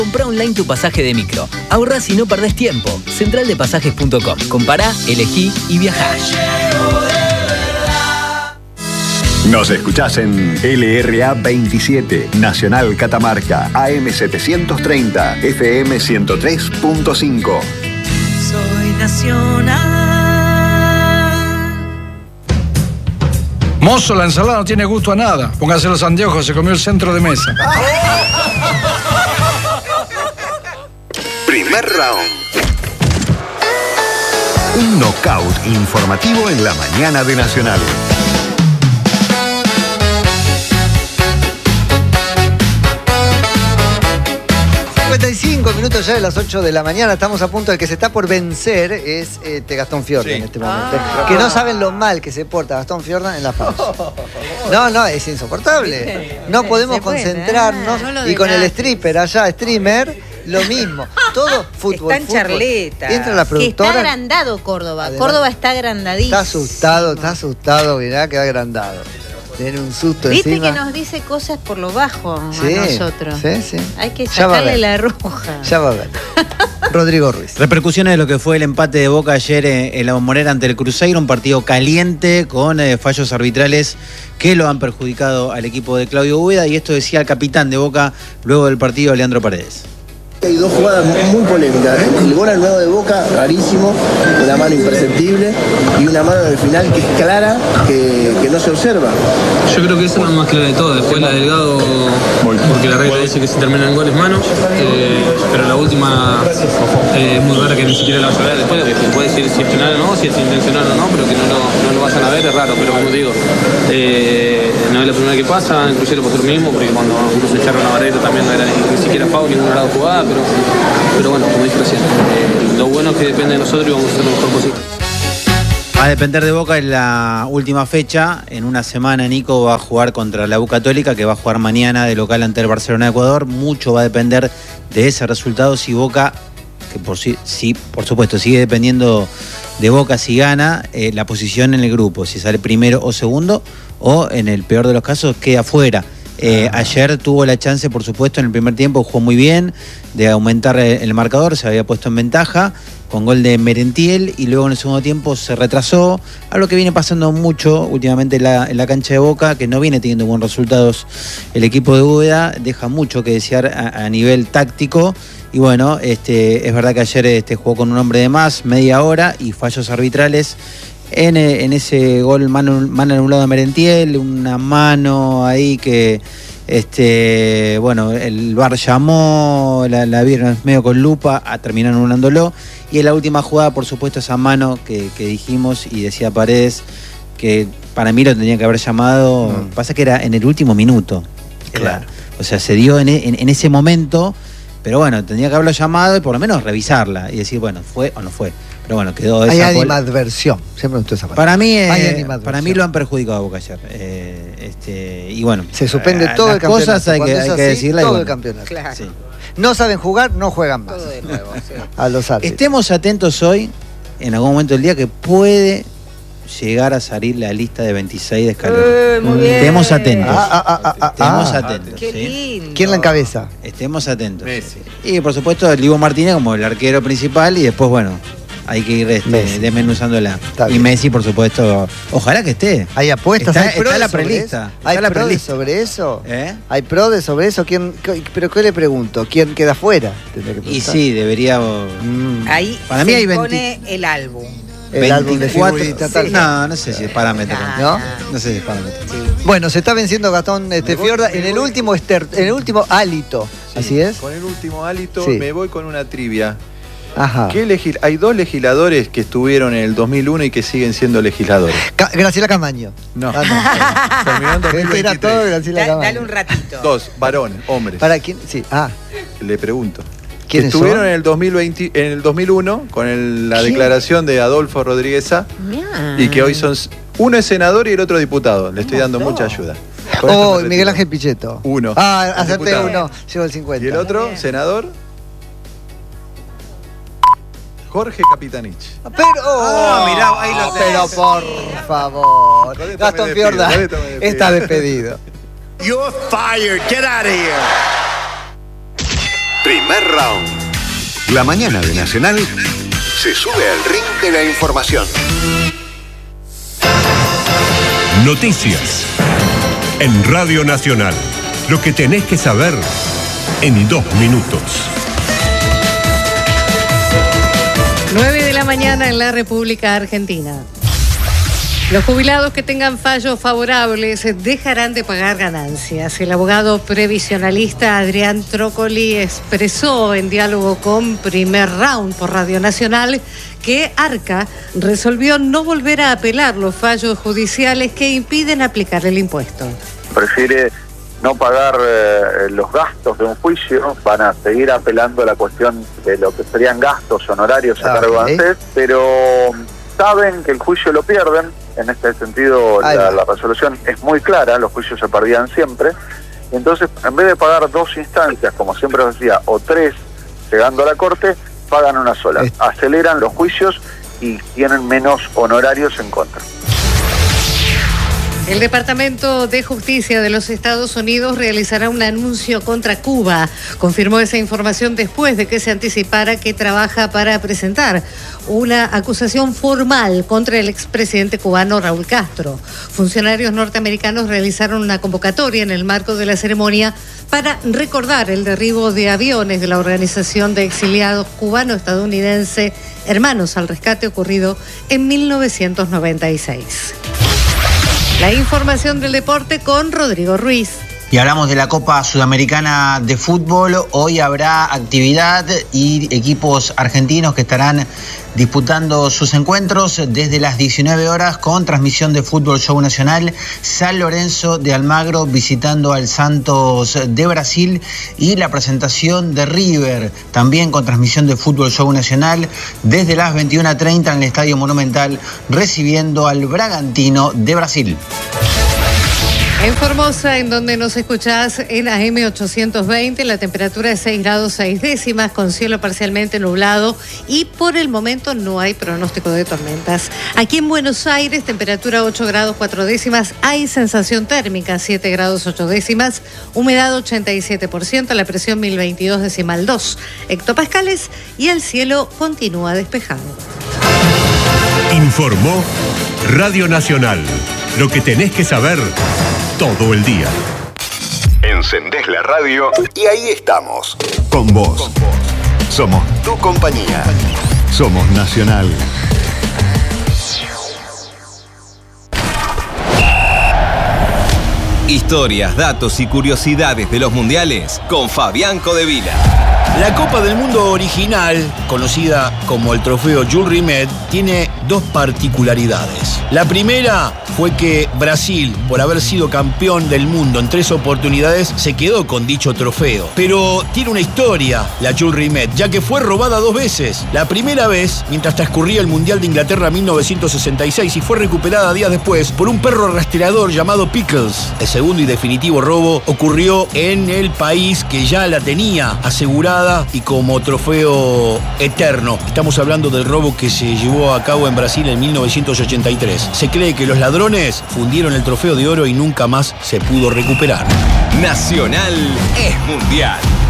Comprá online tu pasaje de micro. Ahorrás y no perdés tiempo. Centraldepasajes.com. Compará, elegí y viajá. Nos escuchás en LRA 27, Nacional Catamarca, AM 730, FM 103.5. Soy nacional. Mozo, la ensalada no tiene gusto a nada. Póngase los anteojos, se comió el centro de mesa. Primer round. Un knockout informativo en la mañana de Nacional. 55 minutos ya de las 8 de la mañana. Estamos a punto. El que se está por vencer es Gastón Fiordan en este momento. Que no saben lo mal que se porta Gastón Fiordan en la pausa. No, es insoportable. No podemos concentrarnos. Y con el stripper allá, streamer, lo mismo. Todo fútbol. Está en charleta. Entra la productora. Que está agrandado Córdoba. Además, Córdoba está agrandadísimo. Está asustado, mirá que va agrandado. Tiene un susto ¿Viste encima. que nos dice cosas por lo bajo a nosotros? Sí. Hay que sacarle la roja. Ya va a ver. Rodrigo Ruiz. Repercusiones de lo que fue el empate de Boca ayer en la Bombonera ante el Cruzeiro, un partido caliente con fallos arbitrales que lo han perjudicado al equipo de Claudio Úbeda, y esto decía el capitán de Boca luego del partido, Leandro Paredes. Hay dos jugadas muy polémicas. El gol al nuevo de Boca, rarísimo, una mano imperceptible y una mano al final que es clara, que no se observa. Yo creo que esa es la más clara de todas. Después la Delgado, porque la regla dice que si termina en goles mano, pero la última es muy rara que ni siquiera la vaya a ver después, que puede decir si es penal o no, si es intencional o no, pero que no lo vayan a ver es raro, pero como digo, no es la primera que pasa, en Cruzeiro pasó lo mismo, porque cuando incluso echaron a Varela también no era ni siquiera foul, ningún lado jugada, pero bueno, como dije recién, lo bueno es que depende de nosotros y vamos a hacer lo mejor posible. Va a depender de Boca en la última fecha. En una semana Nico va a jugar contra la U Católica, que va a jugar mañana de local ante el Barcelona de Ecuador. Mucho va a depender de ese resultado. Si Boca, que por supuesto sigue dependiendo de Boca si gana, la posición en el grupo, si sale primero o segundo, o en el peor de los casos queda fuera. Ayer tuvo la chance, por supuesto, en el primer tiempo jugó muy bien, de aumentar el marcador, se había puesto en ventaja con gol de Merentiel, y luego en el segundo tiempo se retrasó, algo que viene pasando mucho últimamente en la cancha de Boca, que no viene teniendo buenos resultados el equipo de Úbeda, deja mucho que desear a nivel táctico, y bueno, es verdad que ayer jugó con un hombre de más, media hora, y fallos arbitrales en ese gol mano anulado de Merentiel, una mano ahí que el VAR llamó, la vieron medio con lupa, terminaron anulándolo, y en la última jugada, por supuesto, esa mano que dijimos, y decía Paredes que para mí lo tendría que haber llamado, pasa que era en el último minuto. Claro. O sea, se dio en ese momento, pero bueno, tendría que haberlo llamado y por lo menos revisarla y decir, bueno, ¿fue o no fue? Pero bueno, quedó esa. Hay animadversión, siempre me gustó esa palabra. Para mí lo han perjudicado a Boca ayer. Y bueno, se suspende todo el campeonato. Cosas hay que decirle. Todo el campeonato. Claro. Sí. No saben jugar, no juegan más. Todo de nuevo, sí. A los árbitros. Estemos atentos hoy, en algún momento del día, que puede llegar a salir la lista de 26 de Scaloni. Muy bien. Estemos atentos. Estemos atentos. Qué ¿sí? lindo. ¿Quién la encabeza? Estemos atentos. Y por supuesto, Libo Martínez como el arquero principal, y después, bueno, hay que ir desmenuzándola. Y Messi, por supuesto, ojalá que esté. Hay apuestas, está la prelista. ¿Hay la pro prelista sobre eso? ¿Eh? ¿Hay pro sobre eso? ¿Pero qué le pregunto? ¿Quién queda fuera? Y sí, debería. Ahí para mí hay pone el álbum. El álbum de figurita, sí. No sé si es parámetro. No sé si es parámetro. Sí. Bueno, se está venciendo Gastón Fiordan en el último hálito. Sí, ¿así es? Con el último hálito Sí. me voy con una trivia. Ajá. Hay dos legisladores que estuvieron en el 2001 y que siguen siendo legisladores. Graciela Camaño. No. Terminó en 2023. Era todo Graciela Camaño. Dale un ratito. Dos, varones, hombres. ¿Para quién? Sí. Le pregunto. ¿Quiénes estuvieron son? en el 2020, en el 2001 con la declaración de Adolfo Rodríguez A, y que hoy son... Uno es senador y el otro diputado. Le estoy dando mucha ayuda. Miguel Ángel Pichetto. Uno. Acerté uno. Llevo el 50. ¿Y el otro, senador? Jorge Capitanich. Mirá, ahí lo tenés. Pero por favor. Gastón Fiordan está despedido. You're fired. Get out of here. Primer round. La mañana de Nacional se sube al ring de la información. Noticias. En Radio Nacional. Lo que tenés que saber en 2 minutos. 9 de la mañana en la República Argentina. Los jubilados que tengan fallos favorables dejarán de pagar ganancias. El abogado previsionalista Adrián Trócoli expresó en diálogo con Primer Round por Radio Nacional que Arca resolvió no volver a apelar los fallos judiciales que impiden aplicar el impuesto. Prefiere no pagar los gastos de un juicio, van a seguir apelando a la cuestión de lo que serían gastos honorarios a cargo de ANSES, pero saben que el juicio lo pierden. En este sentido, la resolución es muy clara, los juicios se perdían siempre. Entonces, en vez de pagar 2 instancias, como siempre os decía, o 3, llegando a la corte, pagan una sola. Aceleran los juicios y tienen menos honorarios en contra. El Departamento de Justicia de los Estados Unidos realizará un anuncio contra Cuba. Confirmó esa información después de que se anticipara que trabaja para presentar una acusación formal contra el expresidente cubano Raúl Castro. Funcionarios norteamericanos realizaron una convocatoria en el marco de la ceremonia para recordar el derribo de aviones de la Organización de Exiliados Cubano-Estadounidense Hermanos al Rescate ocurrido en 1996. La información del deporte con Rodrigo Ruiz. Y hablamos de la Copa Sudamericana de Fútbol. Hoy habrá actividad y equipos argentinos que estarán disputando sus encuentros desde las 19 horas con transmisión de Fútbol Show Nacional. San Lorenzo de Almagro visitando al Santos de Brasil y la presentación de River también con transmisión de Fútbol Show Nacional desde las 21:30 en el Estadio Monumental recibiendo al Bragantino de Brasil. En Formosa, en donde nos escuchás en AM 820, la temperatura es 6 grados 6 décimas, con cielo parcialmente nublado y por el momento no hay pronóstico de tormentas. Aquí en Buenos Aires, temperatura 8 grados 4 décimas, hay sensación térmica 7 grados 8 décimas, humedad 87%, la presión 1022,2 hectopascales y el cielo continúa despejado. Informó Radio Nacional. Lo que tenés que saber todo el día. Encendés la radio y ahí estamos. Con vos. Somos tu compañía. Somos Nacional. Historias, datos y curiosidades de los mundiales con Fabián Codevila. La Copa del Mundo original, conocida como el trofeo Jules Rimet, tiene 2 particularidades. La primera fue que Brasil, por haber sido campeón del mundo en 3 oportunidades, se quedó con dicho trofeo. Pero tiene una historia, la Jules Rimet, ya que fue robada 2 veces. La primera vez, mientras transcurría el Mundial de Inglaterra 1966, y fue recuperada días después por un perro rastreador llamado Pickles. El segundo y definitivo robo ocurrió en el país que ya la tenía asegurada y como trofeo eterno. Estamos hablando del robo que se llevó a cabo en Brasil en 1983. Se cree que los ladrones fundieron el trofeo de oro y nunca más se pudo recuperar. Nacional es mundial.